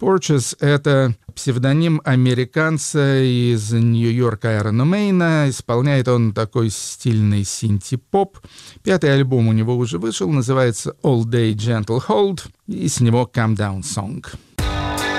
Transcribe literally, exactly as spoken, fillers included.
Porches — это псевдоним американца из Нью-Йорка Айрона Мейна. Исполняет он такой стильный синти-поп. Пятый альбом у него уже вышел, называется All Day Gentle Hold, и с него Come Down Song.